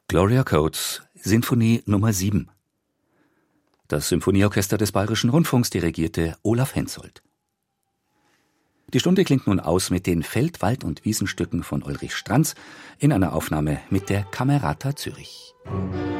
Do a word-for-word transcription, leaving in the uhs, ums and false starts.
Gloria Coates, Sinfonie Nummer sieben. Das Symphonieorchester des Bayerischen Rundfunks dirigierte Olaf Hensoldt. Die Stunde klingt nun aus mit den Feld-, Wald- und Wiesenstücken von Ulrich Stranz in einer Aufnahme mit der Camerata Zürich.